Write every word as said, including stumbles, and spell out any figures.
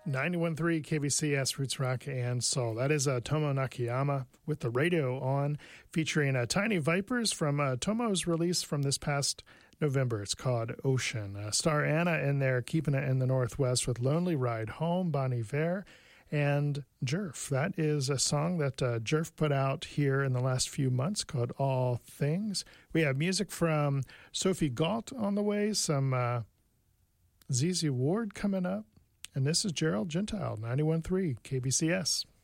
ninety-one point three K B C S Roots Rock and Soul. That is uh, Tomo Nakayama with the radio on, featuring uh, Tiny Vipers from uh, Tomo's release from this past November. It's called Ocean. Uh, star Anna in there, keeping it in the Northwest with Lonely Ride Home, Bon Iver, and Jerf. That is a song that uh, Jerf put out here in the last few months called All Things. We have music from Sophie Galt on the way, some uh, Z Z Ward coming up. And this is Gerald Gentile, ninety-one point three K B C S.